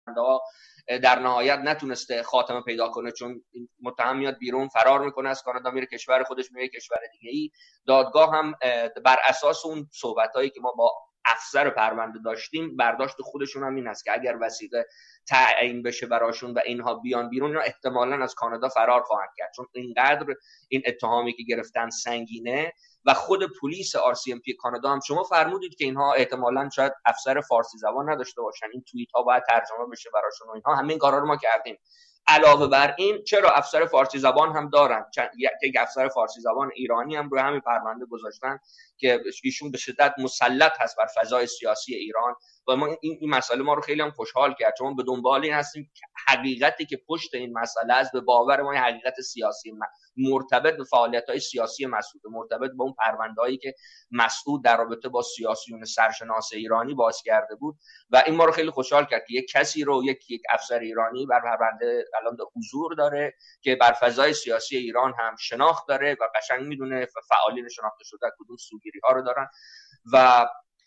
در نهایت نتونسته خاتمه پیدا کنه، چون متهم میاد بیرون، فرار میکنه از کانادا، میره کشور خودش، میره کشور دیگه ای. دادگاه هم بر اساس اون صحبتایی که ما با افسر پرونده داشتیم، برداشت خودشون هم این است که اگر وثیقه تعیین بشه براشون و اینها بیان بیرون، اینا احتمالاً از کانادا فرار خواهند کرد، چون اینقدر این اتهامی که گرفتن سنگینه. و خود پلیس RCMP کانادا هم شما فرمودید که اینها احتمالاً شاید افسر فارسی زبان نداشته باشن، این توییت ها باید ترجمه بشه براشون و اینها، همه این کارا رو ما کردیم. علاوه بر این چرا افسر فارسی زبان هم دارن، یک افسر فارسی زبان ایرانی هم روی همین پرونده گذاشتن که ایشون به شدت مسلط هست بر فضای سیاسی ایران و ما این مسئله ما رو خیلی هم خوشحال کرد، چون به دنبال این هستیم که حقیقتی که پشت این مسئله است به باور ما حقیقت سیاسی مرتبط به فعالیت‌های سیاسی مسعود، مرتبط با اون پرونده‌ای که مسعود در رابطه با سیاسیون سرشناس ایرانی باز کرده بود و این ما رو خیلی خوشحال کرد که یک کسی رو یک افسر ایرانی بر پرونده الان حضور داره که بر فضای سیاسی ایران هم شناخت داره و قشنگ میدونه فعالین شناخته شده کدوم سوگیری‌ها رو دارن. و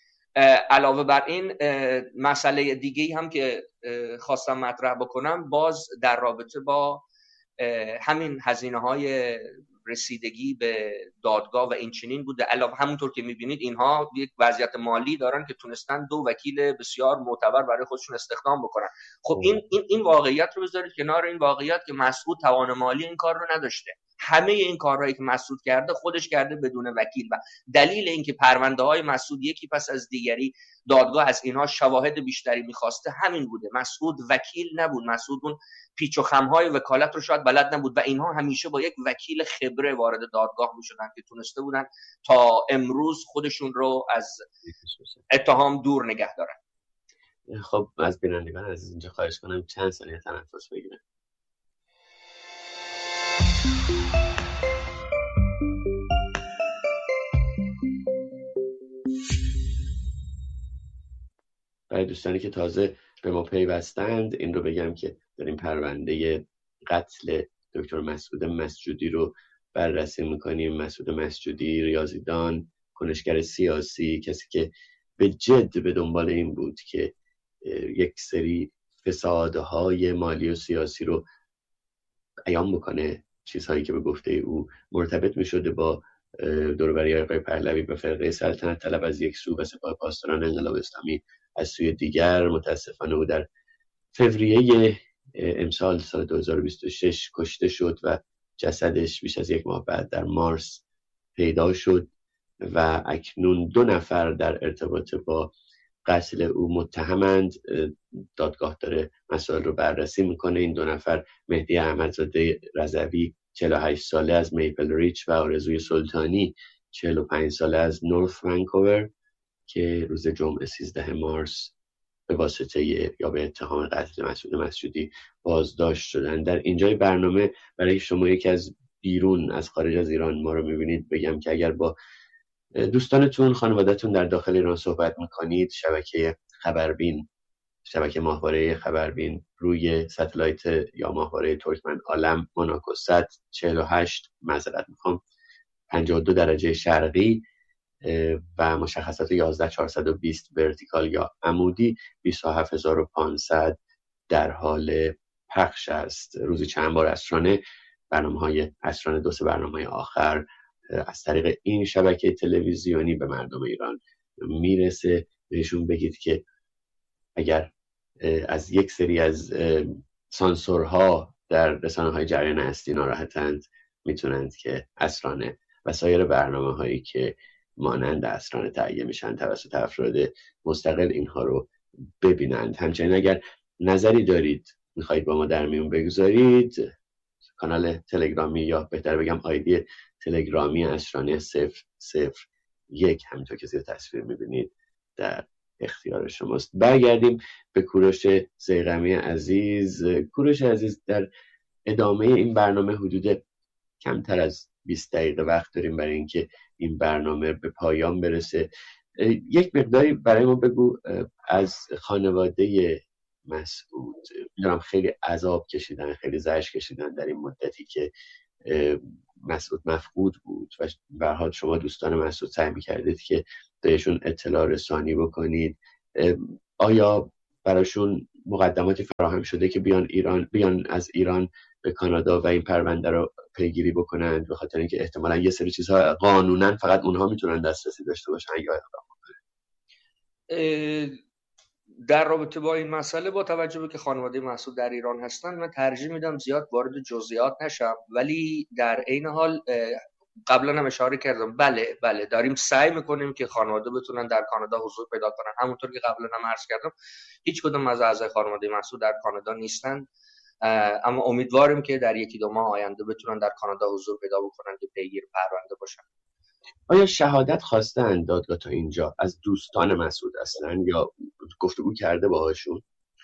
علاوه بر این مسئله دیگه‌ای هم که خواستم مطرح بکنم، باز در رابطه با همین هزینه‌های رسیدگی به دادگاه و این چنین بوده. علاوه همونطور که می‌بینید اینها یک وضعیت مالی دارن که تونستن 2 وکیل بسیار معتبر برای خودشون استخدام بکنن. خب این واقعیت رو بذارید کنار این واقعیت که مسعود توان مالی این کار رو نداشته. همه این کارهایی که مسعود کرده خودش کرده بدون وکیل و دلیل اینکه پرونده‌های مسعود یکی پس از دیگری دادگاه از اینها شواهد بیشتری می‌خواسته همین بوده. مسعود وکیل نبود، مسعود اون پیچ و خم‌های وکالت رو شاید بلد نبود و اینها همیشه با یک وکیل خبره وارد دادگاه می‌شدن که تونسته بودن تا امروز خودشون رو از اتهام دور نگه دارن. خب از بینندگان از اینجا خواهش کنم چند ثانیه تنفس بگیرن. برای دوستانی که تازه به ما پیوستند این رو بگم که داریم پرونده قتل دکتر مسعود مسجودی رو بررسی میکنیم. مسعود مسجودی ریاضیدان، کنشگر سیاسی، کسی که به جد به دنبال این بود که یک سری فسادهای مالی و سیاسی رو بیان بکنه، چیزهایی که به گفته او مرتبط میشده با دوربری آقای پهلوی به فرقه سلطنت طلب از یک سو و سپاه پاسداران انقلاب اسلامی از سوی دیگر. متاسفانه او در فوریه امسال سال 2026 کشته شد و جسدش بیش از 1 ماه بعد در مارس پیدا شد و اکنون 2 نفر در ارتباط با قتل او متهمند. دادگاه داره مسائل رو بررسی میکنه. این 2 نفر مهدی احمدزاده رضوی 48 ساله از میپل ریچ و آرزوی سلطانی 45 ساله از نورث ونکوور که روز جمعه 13 مارس به واسطه یا به اتهام قتل مسعود مسجودی بازداشت شدن. در اینجای برنامه برای شما یکی از بیرون از خارج از ایران ما رو میبینید بگم که اگر با دوستانتون خانواده‌تون در داخل ایران صحبت میکنید، شبکه خبربین، شبکه ماهواره خبربین روی ستلایت یا ماهواره ترکمن عالم موناکو 148 معذرت میخوام 52 درجه شرقی و مشخصات 11420 ورتیکال یا عمودی 27500 در حال پخش است. روزی چند بار عصرانه برنامه‌های عصرانه 2 برنامه آخر از طریق این شبکه تلویزیونی به مردم ایران میرسه. بهشون بگید که اگر از یک سری از سانسورها در رسانه‌های جریان هستی ناراحتند میتونند که عصرانه و سایر برنامه‌هایی که مانند عصرانه تهیه میشن توسط افراد مستقل اینها رو ببینند. همچنین اگر نظری دارید میخواید با ما در میون بگذارید، کانال تلگرامی یا بهتر بگم آیدی تلگرامی عصرانه 001 همینطور که زیر تصویر میبینید در اختیار شماست. برگردیم به کوروش ضیغمی عزیز. کوروش عزیز، در ادامه این برنامه حدود کمتر از 20 دقیقه وقت داریم برای اینکه این برنامه به پایان برسه. یک مقداری برای ما بگو از خانواده مسعود. میدونم خیلی عذاب کشیدن، خیلی زجر کشیدن در این مدتی که مسعود مفقود بود و به هر حال شما دوستان مسعود سعی می‌کردید که بهشون اطلاع رسانی بکنید. آیا براشون مقدماتی فراهم شده که بیان از ایران به کانادا و این پرونده رو پیگیری بکنند، به خاطر اینکه احتمالاً یه سری چیزها قانونا فقط اونها میتونن دسترسی داشته باشن یا اقدام کنن. در رابطه با این مسئله، با توجه به که خانواده مسعود در ایران هستن، من ترجیح میدم زیاد وارد جزئیات نشم، ولی در عین حال قبلا هم اشاره کردم بله داریم سعی میکنیم که خانواده بتونن در کانادا حضور پیدا کنن. همونطور که قبلا هم عرض کردم هیچ کدوم از اعضای خانواده مسعود در کانادا نیستن، اما امیدواریم که در یکی دو ماه آینده بتونن در کانادا حضور پیدا بکنن که پیگیر پرونده باشن. آیا شهادت خواستن دادگاه تا اینجا از دوستان مسعود اصلا یا گفتگو کرده باهاشون؟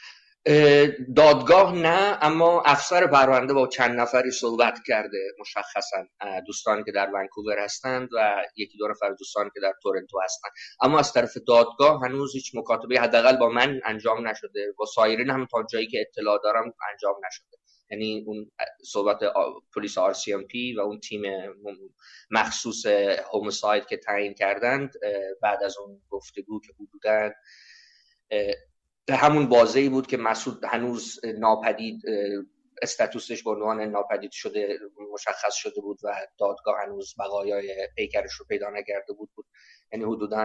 دادگاه نه، اما افسر پرونده با چند نفری صحبت کرده، مشخصا دوستانی که در ونکوور هستند و یکی دو نفر دوستانی که در تورنتو هستند، اما از طرف دادگاه هنوز هیچ مکاتبه حداقل با من انجام نشده، با سایرین هم تا جایی که اطلاع دارم انجام نشده. یعنی اون صحبت پلیس RCMP و اون تیم مخصوص هومساید که تعیین کردند بعد از اون گفتگو که حدوداً به همون بازه‌ای بود که مسعود هنوز ناپدید، استاتوسش به عنوان ناپدید شده مشخص شده بود و دادگاه هنوز بقایای پیکرش رو پیدا نکرده بود، یعنی حدوداً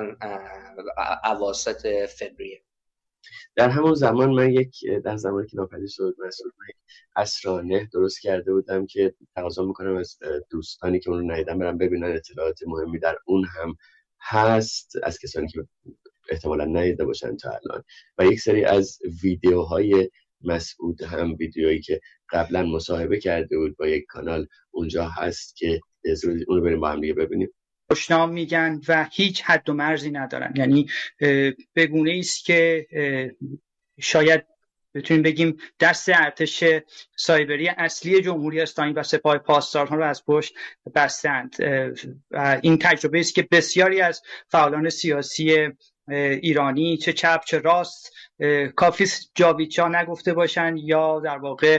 اواسط فوریه. در همون زمان من در زمانی که ناپدید شد مسعود، من یک عصرانه درست کرده بودم که تقاضا میکنم از دوستانی که اون رو ندیدن برن ببینن، اطلاعات مهمی در اون هم هست از کسانی که احتمالا ندیده باشن تا الان، و یک سری از ویدیوهای مسعود هم ویدیویی که قبلا مصاحبه کرده بود با یک کانال اونجا هست که اون رو بریم با هم دیگه ببینیم. خوشنام میگن و هیچ حد و مرزی ندارن، یعنی به گونه‌ای است که شاید بتونیم بگیم دست ارتش سایبری اصلی جمهوری اسلامی و سپاه پاسداران رو از پشت بستند. این تجربه است که بسیاری از فعالان سیاسی ایرانی چه چپ چه راست کافی جاویدچا نگفته باشن یا در واقع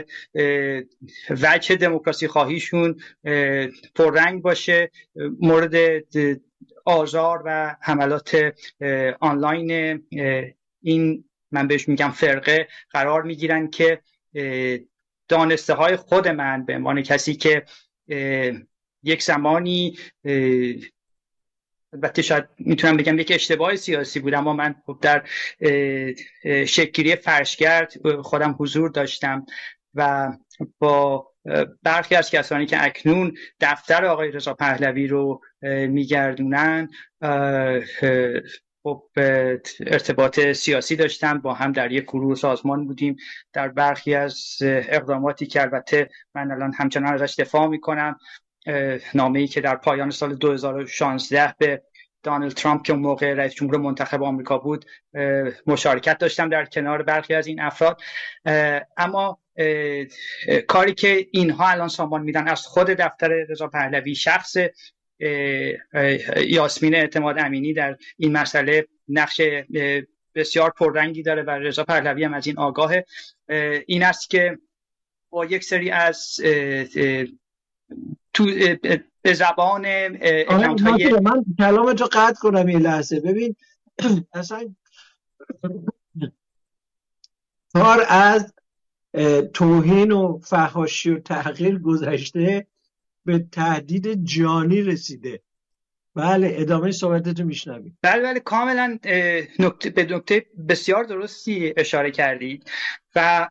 وجه دموکراسی خواهیشون پررنگ باشه، مورد آزار و حملات آنلاین این من بهش میگم فرقه قرار میگیرن که دانسته های خود من به عنوان کسی که یک زمانی البته شاید میتونم بگم یک اشتباه سیاسی بود، اما من در شکلگیری فرشگرد خودم حضور داشتم و با برخی از کسانی که اکنون دفتر آقای رضا پهلوی رو میگردونن خب ارتباط سیاسی داشتم، با هم در یک گروه سازمان بودیم در برخی از اقداماتی که البته من الان همچنان ازش دفاع میکنم. نامه‌ای که در پایان سال 2016 به دونالد ترامپ که اون موقع رئیس جمهور منتخب آمریکا بود مشارکت داشتم در کنار برخی از این افراد، اما کاری که اینها الان سامان میدن از خود دفتر رضا پهلوی، شخص یاسمین اعتماد امینی در این مسئله نقش بسیار پررنگی داره و رضا پهلوی هم از این آگاهه، این است که با یک سری از به زبان اکانت‌های من کلامتو قطع کنم یه لحظه. ببین اصلا کار از توهین و فحاشی و تحقیر گذشته به تهدید جانی رسیده. بله ادامه صحبتتو میشنویم. بله کاملا به نکته بسیار درستی اشاره کردید و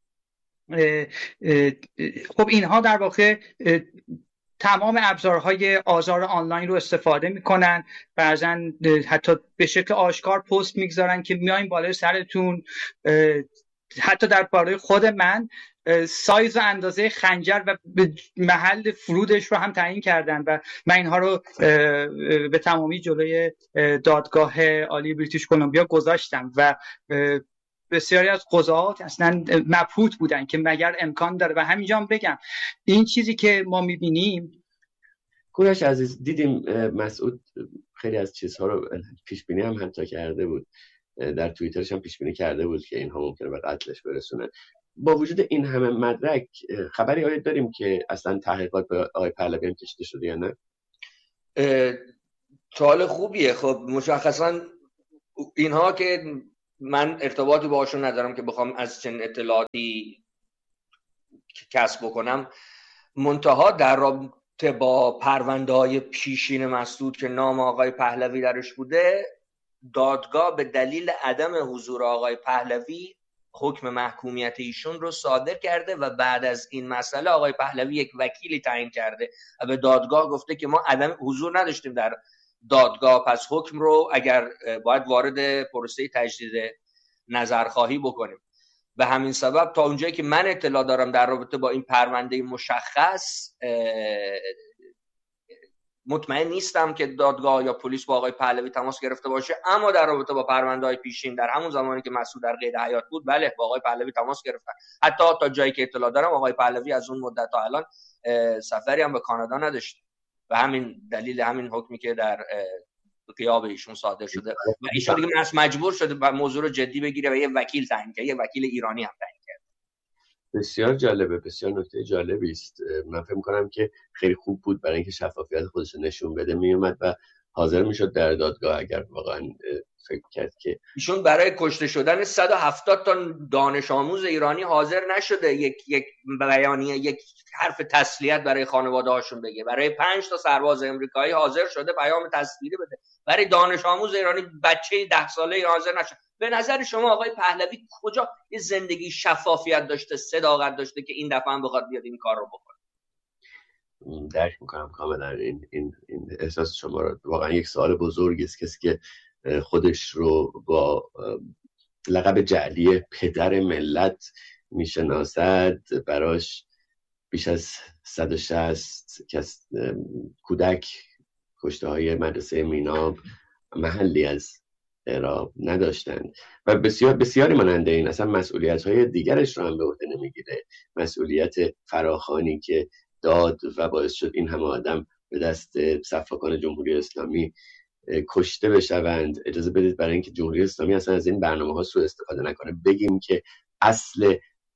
خب اینها در واقع تمام ابزارهای آزار آنلاین رو استفاده میکنن، بعضن حتی به شکل آشکار پست میگذارن که میایم بالای سرتون. حتی در باره خود من سایز و اندازه خنجر و محل فرودش رو هم تعیین کردن و من اینها رو به تمامی جلوی دادگاه عالی بریتیش کلمبیا گذاشتم و بسیاری از قضات اصلا مبهوت بودن که مگر امکان داره. و همینجا هم بگم این چیزی که ما میبینیم، کوروش عزیز، دیدیم مسعود خیلی از چیزها رو پیش بینی هم حتی کرده بود، در توییترش هم پیش بینی کرده بود که اینها ممکنه به قتلش برسونن. با وجود این همه مدرک خبری آیا داریم که اصلا تحقیقات به آقای پهلوی هم کشیده شده یا نه؟ سوال خوبیه. خب مشخصا اینها که من ارتباطی باشون ندارم که بخوام از چنین اطلاعاتی کسب بکنم. منتها در رابطه با پرونده‌های پیشین مسدود که نام آقای پهلوی درش بوده، دادگاه به دلیل عدم حضور آقای پهلوی حکم محکومیت ایشون رو صادر کرده و بعد از این مسئله آقای پهلوی یک وکیلی تعیین کرده و به دادگاه گفته که ما عدم حضور نداشتیم در دادگاه، پس حکم رو اگر باید وارد پروسه تجدید نظرخواهی بکنیم. به همین سبب تا اونجایی که من اطلاع دارم در رابطه با این پرونده مشخص مطمئن نیستم که دادگاه یا پلیس با آقای پهلوی تماس گرفته باشه، اما در رابطه با پرونده‌های پیشین در همون زمانی که مسعود در قید حیات بود، بله با آقای پهلوی تماس گرفتن. حتی تا جایی که اطلاع دارم آقای پهلوی از اون مدت تا الان سفری هم به کانادا نداشت و همین دلیل همین حکمی که در غیاب ایشون صادر شده و ایشون دیگه مجبور شده و موضوع رو جدی بگیره و یه وکیل تعیین کرده، یه وکیل ایرانی هم تعیین کرده. بسیار جالبه، بسیار نکته جالبی است. من فکر می‌کنم که خیلی خوب بود برای اینکه شفافیت خودش رو نشون بده، میومد و حاضر میشد در دادگاه اگر واقعا فکر کرد که ایشون برای کشته شدن 170 تا دانش آموز ایرانی حاضر نشده یک بیانیه، یک حرف تسلیت برای خانواده هاشون بگه. برای 5 تا سرباز امریکایی حاضر شده پیام تسلیت بده، برای دانش آموز ایرانی بچه 10 ساله حاضر نشده. به نظر شما آقای پهلوی کجا یه زندگی شفافیت داشته، صداقت داشته که این دفعه هم بخواد بیاد این کار رو بکنه؟ درک میکنم کاملا این احساس شما رو. واقعا یک سوال بزرگی است. کسی که خودش رو با لقب جعلی پدر ملت میشناسد، براش بیش از 160 کودک کشته های مدرسه میناب محلی از اعراب نداشتند و بسیاری ماننده این اصلا مسئولیت های دیگرش رو هم به عهده نمیگیره. مسئولیت فراخوانی که داد و باعث شد این همه آدم به دست صفاکان جمهوری اسلامی کشته بشوند. اجازه بدید برای اینکه جمهوری اسلامی اصلا از این برنامه‌ها سوء استفاده نکنه بگیم که اصل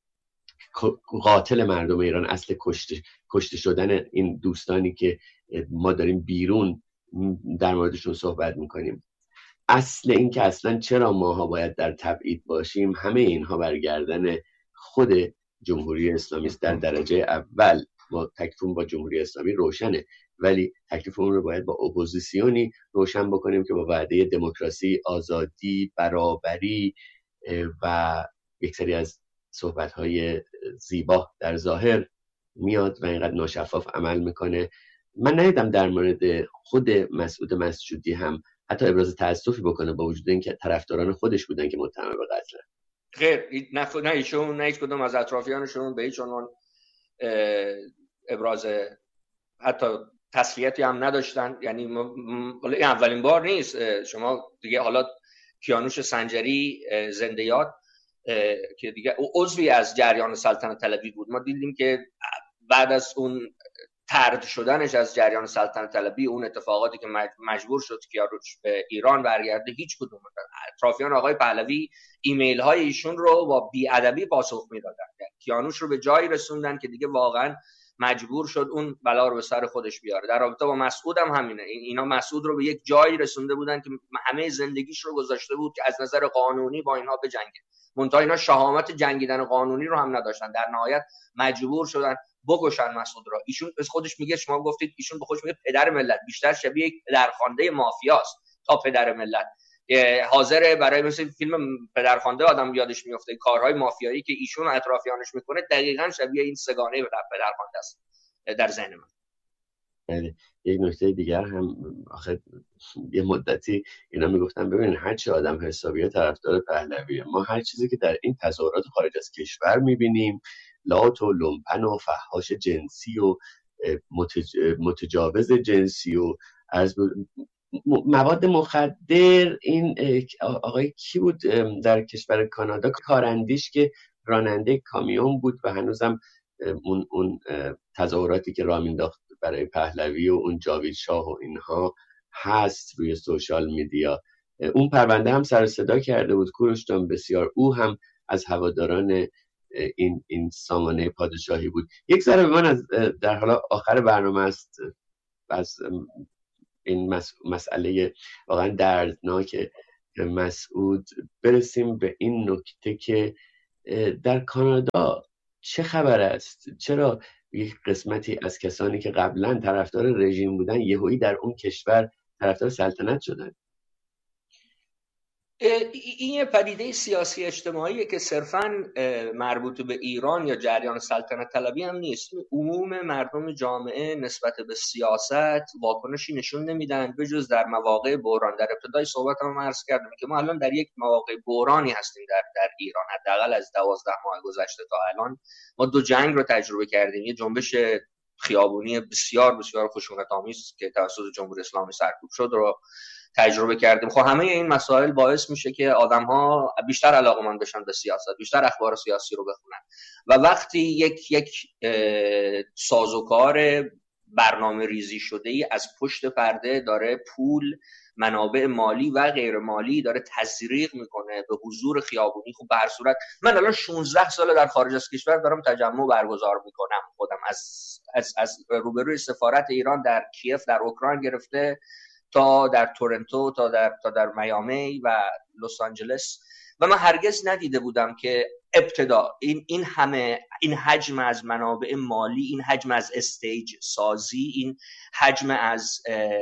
قاتل مردم ایران، اصل کشته شدن این دوستانی که ما داریم بیرون در موردشون صحبت میکنیم، اصل این که اصلا چرا ماها باید در تبعید باشیم، همه اینها برگردن خود جمهوری اسلامی است. در درجه اول ما تکلیفمون با جمهوری اسلامی روشنه، ولی تکلیفمون رو باید با اپوزیسیونی روشن بکنیم که با وعده دموکراسی، آزادی، برابری و یک سری از صحبت‌های زیبا در ظاهر میاد و اینقدر ناشفاف عمل میکنه. من ندیدم در مورد خود مسعود مسجودی هم حتی ابراز تأسفی بکنه، با وجود اینکه طرفداران خودش بودن که متهم به قتل. خیر، نه ایشون نه هیچ کدوم از اطرافیانشون به هیچ عنوان ابراز حتی تسلیتی هم نداشتن. یعنی این اولین بار نیست. شما دیگه حالا کیانوش سنجری زنده یاد که دیگه عضوی از جریان سلطنت طلبی بود، ما دیدیم که بعد از اون طرد شدنش از جریان سلطنت طلبی، اون اتفاقاتی که مجبور شد کیانوش به ایران برگرده، هیچ کدوم اطرافیان آقای پهلوی ایمیل های ایشون رو با بی‌ادبی پاسخ میدادن. کیانوش رو به جایی رسوندن که دیگه واقعا مجبور شد اون بلا رو به سر خودش بیاره. در رابطه با مسعود هم همینه. اینا مسعود رو به یک جایی رسونده بودن که همه زندگیش رو گذاشته بود که از نظر قانونی با اینها بجنگه، منتها اینا شهامت جنگیدن قانونی رو هم نداشتن. در نهایت مجبور شدن بکشن مسعود را. ایشون از خودش میگه، شما گفتید ایشون به خودش میگه پدر ملت، بیشتر شبیه یک پدرخوانده مافیاست تا پدر ملت. حاضر برای مثل فیلم پدرخوانده آدم یادش میفته کارهای مافیایی که ایشون و اطرافیانش میکنه، دقیقاً شبیه این سگانه پدرخوانده است در ذهن من. یک نکته دیگر هم آخه یه مدتی اینا میگفتن ببینید هر چه آدم حسابیه طرفدار پهلویه، ما هر چیزی که در این تظاهرات خارج از کشور میبینیم، لات و لومپن و فحاش جنسی و متجاوز جنسی و از مواد مخدر، این آقای کی بود در کشور کانادا، کاراندیش که راننده کامیون بود و هنوزم اون تظاهراتی که راه مینداخت برای پهلوی و اون جاوید شاه و اینها هست روی سوشال میدیا. اون پرونده هم سر صدا کرده بود کوروش جان بسیار. او هم از هواداران این سامانه پادشاهی بود. یک ذره به من از در حالا آخر برنامه است از این مسئله واقعا دردناک مسعود برسیم به این نکته که در کانادا چه خبر است؟ چرا یک قسمتی از کسانی که قبلا طرفدار رژیم بودن یهویی در اون کشور طرفدار سلطنت شدن؟ این یه پدیده سیاسی اجتماعیه که صرفاً مربوط به ایران یا جریان سلطنت طلبی هم نیست. عموم مردم جامعه نسبت به سیاست واکنشی نشون نمیدن به جز در مواقع بحران. در ابتدای صحبتم عرض کردم که ما الان در یک مواقع بحرانی هستیم در ایران. حداقل از 12 ماه گذشته تا الان ما 2 جنگ رو تجربه کردیم. یه جنبش خیابونی بسیار بسیار خشونت‌آمیز که توسط جمهوری اسلامی سرکوب شد رو تجربه کردیم. خب همه این مسائل باعث میشه که آدم‌ها بیشتر علاقه‌مند بشن به سیاست، بیشتر اخبار سیاسی رو بخونن و وقتی یک سازوکار برنامه ریزی شده ای از پشت پرده داره پول، منابع مالی و غیر مالی داره تزریق میکنه به حضور خیابونی، خب به هر صورت من الان 16 سال در خارج از کشور دارم تجمع برگزار میکنم. خودم از روبروی سفارت ایران در کیف در اوکراین گرفته تا در تورنتو تا در میامی و لس آنجلس و من هرگز ندیده بودم که ابتدا این حجم از منابع مالی، این حجم از استیج سازی، این حجم از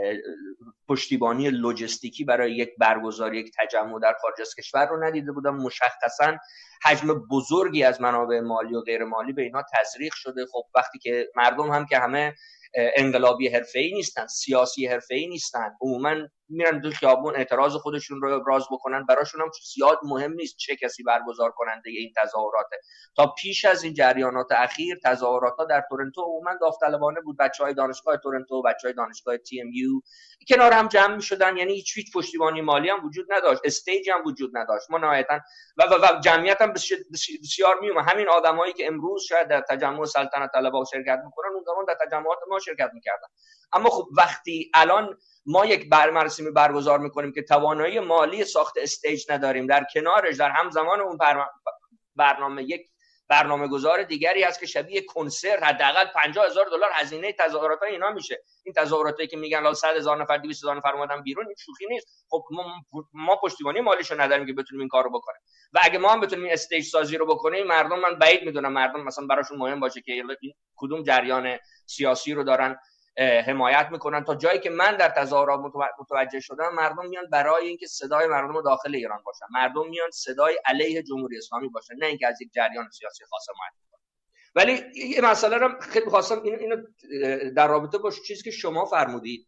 پشتیبانی لوجستیکی برای یک برگزاری یک تجمع در خارج از کشور رو ندیده بودم. مشخصاً حجم بزرگی از منابع مالی و غیر مالی به اینها تزریق شده. خب وقتی که مردم هم که همه انقلابی حرفه‌ای نیستن، سیاسی حرفه‌ای نیستن، عموما میرن تو خیابون اعتراض خودشون رو ابراز بکنن، براشون هم زیاد مهم نیست چه کسی برگزار کننده این تظاهراته. تا پیش از این جریانات اخیر تظاهرات‌ها در تورنتو عموما داوطلبانه بود. بچهای دانشگاه تورنتو، بچهای دانشگاه TMU کنار هم جمع می‌شدن، یعنی هیچ پشتیبانی مالی هم وجود نداشت، استیج هم وجود نداشت. ما نهایتاً و جمعیت هم بسیار میومد. همین آدمایی که امروز شاید در تجمع سلطنت طلبها شرکت میکنن اون زمان در تجمعات ما شرکت میکردن. اما خب وقتی الان ما یک مراسمی برگزار میکنیم که توانایی مالی ساخت استیج نداریم، در کنارش در همزمان اون برنامه یک برنامه گذار دیگری هست که شبیه کنسرت حداقل $50,000 هزینه تظاهرات اینا میشه. این تظاهراتی که میگن 100,000 نفر 200,000 نفر اومدن بیرون، این شوخی نیست. خب ما پشتیبانی مالیشو نداریم که بتونیم این کارو بکنیم و اگه ما هم بتونیم این استیج سازی رو بکنیم، مردم، من بعید میدونم مردم مثلا براشون مهم باشه که کدوم جریان سیاسی رو دارن حمایت میکنن. تا جایی که من در تظاهرات متوجه شدم مردم میان برای اینکه صدای مردم داخل ایران باشن، مردم میان صدای علیه جمهوری اسلامی باشن، نه اینکه از یک جریان سیاسی خاص حمایت کنن. ولی یه مسئله رو خیلی خواستم اینو در رابطه با چیزی که شما فرمودید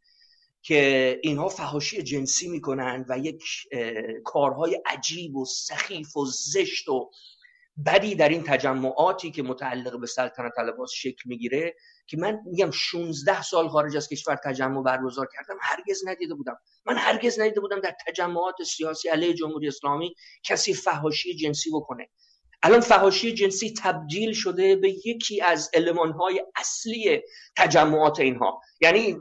که اینها فحاشی جنسی میکنن و یک کارهای عجیب و سخیف و زشت و بدی در این تجمعاتی که متعلق به سلطنت طلبها شکل میگیره که من میگم 16 سال خارج از کشور تجمع برگزار کردم، هرگز ندیده بودم. من هرگز ندیده بودم در تجمعات سیاسی علیه جمهوری اسلامی کسی فحاشی جنسی بکنه. الان فحاشی جنسی تبدیل شده به یکی از المان‌های اصلی تجمعات اینها. یعنی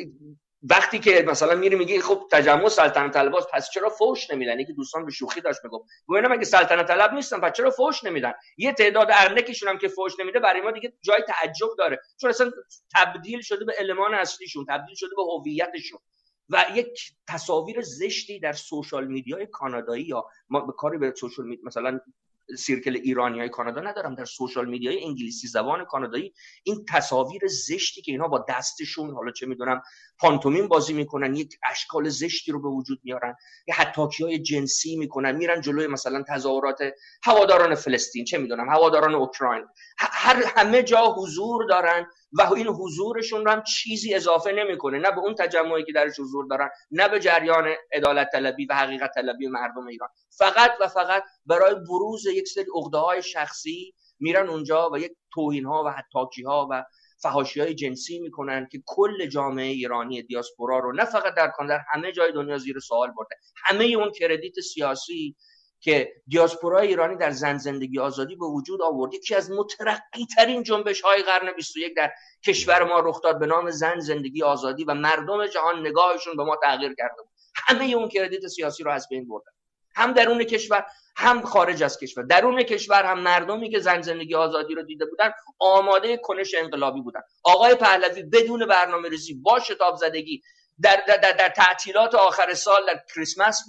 وقتی که مثلا میگی خب تجمع سلطنت طلباست پس چرا فحش نمیدن؟ یکی دوستان به شوخی داشت میگفت گفتم اگه سلطنت طلب نیستن پس چرا فحش نمیدن؟ یه تعداد اردکشون هم که فحش نمیده برای ما دیگه جای تعجب داره، چون اصلا تبدیل شده به المان اصلیشون، تبدیل شده به هویتشون و یک تصاویر زشتی در سوشال میدیای کانادایی، یا ما به کاری به سوشال میدیا مثلا سیرکل ایرانیای کانادا ندارم، در سوشال میدیای انگلیسی زبان کانادایی این تصاویر زشتی که اینا با دستشون حالا چه میدونم پانتومیم بازی میکنن، یک اشکال زشتی رو به وجود میارن، یا حتاکی‌های جنسی میکنن، میرن جلوی مثلا تظاهرات هواداران فلسطین، چه میدونم هواداران اوکراین، همه جا حضور دارن و این حضورشون رو هم چیزی اضافه نمیکنه، نه به اون تجمعی که درش حضور دارن، نه به جریان عدالت طلبی و حقیقت طلبی مردم ایران. فقط و فقط برای بروز یک سری عقده‌های شخصی میرن اونجا و یک توهین‌ها و حتاکی‌ها و فحاشی‌های جنسی میکنن که کل جامعه ایرانی دیاسپورا رو نه فقط در کانادا، در همه جای دنیا زیر سوال برده. همه اون کردیت سیاسی که دیاسپورا ایرانی در زن زندگی آزادی به وجود آورد، یکی از مترقی ترین جنبش های قرن 21 در کشور ما رخ داد به نام زن زندگی آزادی و مردم جهان نگاهشون به ما تغییر کرده بود. همه اون کردیت سیاسی رو از بین بردن، هم درون کشور هم خارج از کشور. درون کشور هم مردمی که زن زندگی آزادی رو دیده بودن آماده کنش انقلابی بودن. آقای پهلوی بدون برنامه‌ریزی با شتاب زدگی در تعطیلات آخر سال در کریسمس بود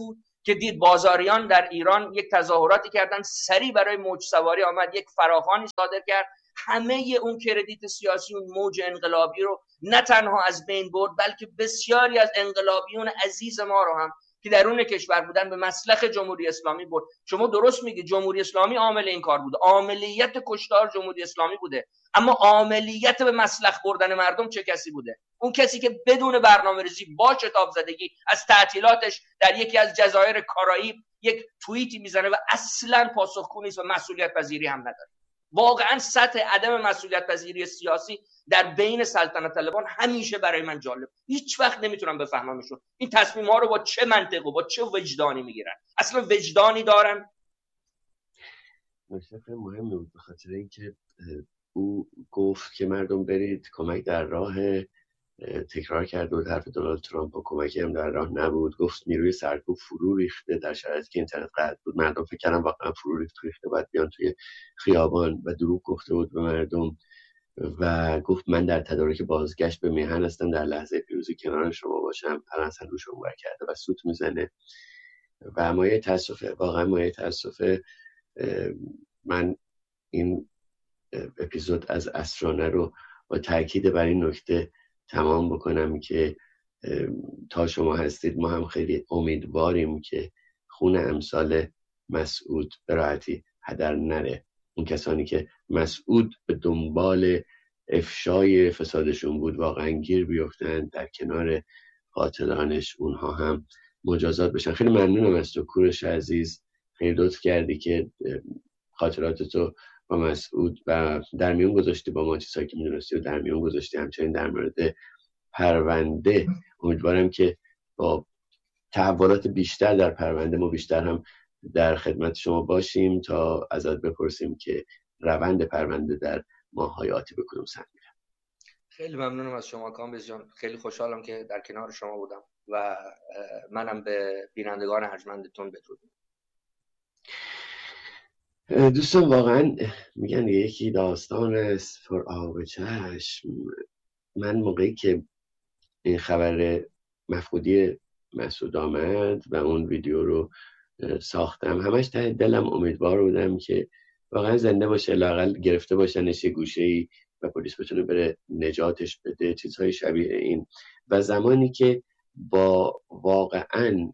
که دید بازاریان در ایران یک تظاهراتی کردن، سریع برای موج سواری آمد، یک فراخوانی صادر کرد، همه اون کردیت سیاسی، اون موج انقلابی رو نه تنها از بین برد، بلکه بسیاری از انقلابیون عزیز ما رو هم که درون کشور بودن به مسلخ جمهوری اسلامی برد. شما درست میگید، جمهوری اسلامی عامل این کار بوده، عاملیت کشتار جمهوری اسلامی بوده، اما عاملیت به مسلخ بردن مردم چه کسی بوده؟ اون کسی که بدون برنامه‌ریزی با شتاب زدگی از تعطیلاتش در یکی از جزایر کارائیب یک توییتی میزنه و اصلا پاسخگو نیست و مسئولیت پذیری هم نداره. واقعا سطح عدم مسئولیت پذیری سیاسی در بین سلطنت طلبان همیشه برای من جالب، هیچ وقت نمیتونم بفهممشون این تصمیم ها رو با چه منطق و با چه وجدانی میگیرن. اصلا وجدانی دارن؟ نکته مهمی بود، به خاطر اینکه او گفت که مردم برید، کمک در راه، تکرار کرده بود حرف دونالد ترامپ و کمکی هم در راه نبود. گفت نیروی سرکوب فرو ریخته در شرایطی که اینترنت قطع بود. مردم فکر کردن واقعا فرو ریخته باید بیان توی خیابان و دروغ گفته بود به مردم و گفت من در تدارک بازگشت به میهن هستم، در لحظه پیروزی کنار شما باشم. الان اصلا روش اونور کرده و سوت میزنه و مایه تاسفه، واقعا مایه تاسفه. من این اپیزود از اسرانه رو با تاکید بر این نکته تمام بکنم که تا شما هستید ما هم خیلی امیدواریم که خون امثال مسعود به راحتی هدر نره. اون کسانی که مسعود به دنبال افشای فسادشون بود واقعا گیر بیفتن، در کنار قاتلانش اونها هم مجازات بشن. خیلی ممنونم از تو کوروش عزیز، خیلی لطف کردی که خاطراتتو با مسعود و در میون گذاشتی، با ما چیزایی که میدونستی و در میون گذاشتی، همچنین در مورد پرونده. امیدوارم که با تحولات بیشتر در پرونده ما بیشتر هم در خدمت شما باشیم تا ازت بپرسیم که روند پرونده در ماه‌های آتی به کدوم سمت میره. خیلی ممنونم از شما کامبیز جان، خیلی خوشحالم که در کنار شما بودم و منم به بینندگان ارجمندتون بدرود. دوستان واقعا میگن یکی داستان است پر آب چشم. من موقعی که این خبر مفقودی مسعود آمد و اون ویدیو رو ساختم، همش ته دلم امیدوار بودم که واقعا زنده باشه، لااقل گرفته باشنش یه گوشه‌ای و پلیس بتونه بره نجاتش بده، چیزهای شبیه این. و زمانی که با واقعا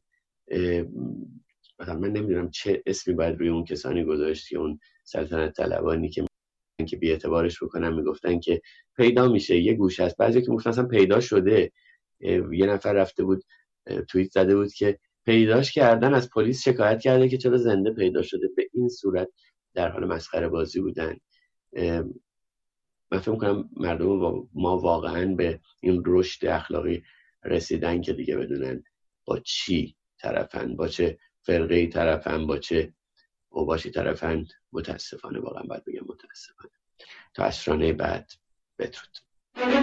من نمیدونم چه اسمی باید روی اون کسانی گذاشت که اون سلطنت طلبانی که بی اعتبارش بکنن میگفتن که پیدا میشه یه گوشه است، بعضی که میگفتن اصلا پیدا شده. یه نفر رفته بود توییت زده بود که پیداش کردن، از پلیس شکایت کرده که چرا زنده پیدا شده. به این صورت در حال مسخره بازی بودن. من فکر می‌کنم مردم ما واقعا به این رشد اخلاقی رسیدن که دیگه بدونن با چی طرفن، با چه فرقه‌ای طرفن، با چه اوباشی طرفن. متاسفانه، واقعا باید بگم متاسفانه. تا اسرانه بعد بدرود.